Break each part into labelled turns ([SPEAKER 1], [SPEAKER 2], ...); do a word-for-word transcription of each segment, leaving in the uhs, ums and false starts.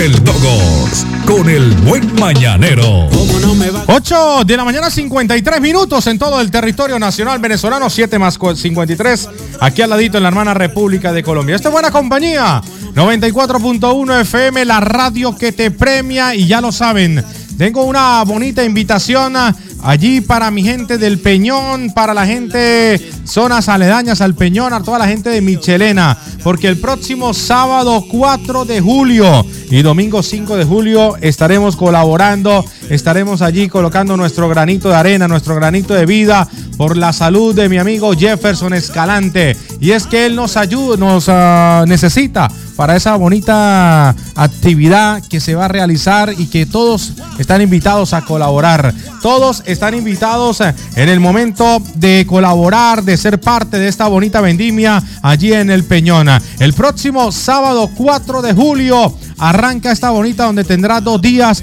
[SPEAKER 1] el Dogos, con el buen mañanero.
[SPEAKER 2] ocho de la mañana, cincuenta y tres minutos en todo el territorio nacional venezolano, siete más cincuenta y tres, aquí al ladito en la hermana República de Colombia. Esta es Buena Compañía, noventa y cuatro punto uno F M, la radio que te premia, y ya lo saben, tengo una bonita invitación allí para mi gente del Peñón, para la gente zonas aledañas al Peñón, a toda la gente de Michelena, porque el próximo sábado cuatro de julio y domingo cinco de julio estaremos colaborando, estaremos allí colocando nuestro granito de arena, nuestro granito de vida por la salud de mi amigo Jefferson Escalante, y es que él nos ayuda, nos uh, necesita para esa bonita actividad que se va a realizar, y que todos están invitados a colaborar. Todos están invitados en el momento de colaborar, de ser parte de esta bonita vendimia allí en el Peñón. El próximo sábado cuatro de julio arranca esta bonita, donde tendrá dos días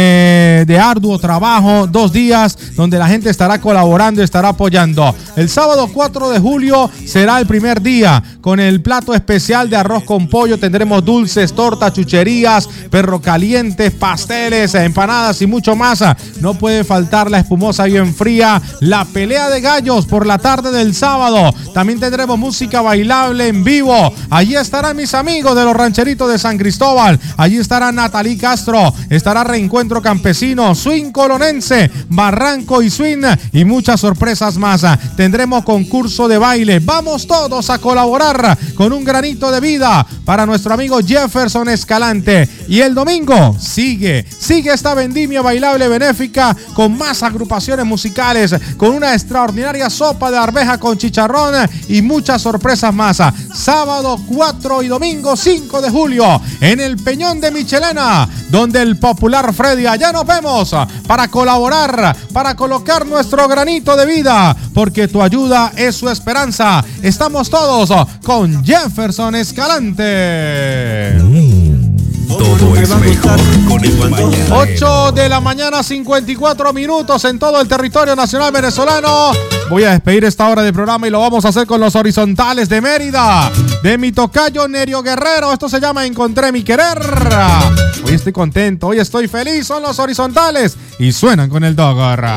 [SPEAKER 2] eh, de arduo trabajo, dos días donde la gente estará colaborando y estará apoyando. El sábado cuatro de julio será el primer día con el plato especial de arroz con pollo. Tendremos dulces, tortas, chucherías, perro calientes, pasteles, empanadas y mucho más. No puede faltar la espumosa bien fría, la pelea de gallos por la tarde del sábado. También tendremos música bailable en vivo. Allí estarán mis amigos de los rancheritos de San Cristóbal. Allí estará Natalie Castro, estará Reencuentro Campesino, Swing Colonense, Barranco y Swing, y muchas sorpresas más. Tendremos concurso de baile. Vamos todos a colaborar con un granito de vida para nuestro amigo Jefferson Escalante. Y el domingo sigue, sigue esta vendimia bailable benéfica con más agrupaciones musicales, con una extraordinaria sopa de arveja con chicharrón y muchas sorpresas más. Sábado cuatro y domingo cinco de julio en el Peñón de Michelena, donde el popular Freddy. Allá nos vemos para colaborar, para colocar nuestro granito de vida, porque tu ayuda es su esperanza. Estamos todos con Jefferson Escalante.
[SPEAKER 1] Mm, todo es mejor con el mañanero.
[SPEAKER 2] ocho de la mañana, cincuenta y cuatro minutos en todo el territorio nacional venezolano. Voy a despedir esta hora de programa y lo vamos a hacer con los horizontales de Mérida, de mi tocayo Nerio Guerrero. Esto se llama Encontré mi querer. Hoy estoy contento, hoy estoy feliz. Son los horizontales y suenan con el Dogor.